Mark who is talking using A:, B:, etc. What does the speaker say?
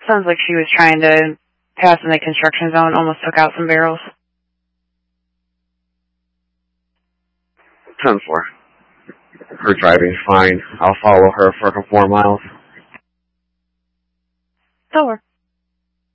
A: Sounds like she was trying to pass in the construction zone, almost took out some barrels.
B: 10-4. Her driving's fine. I'll follow her for a couple more miles.
A: That'll work.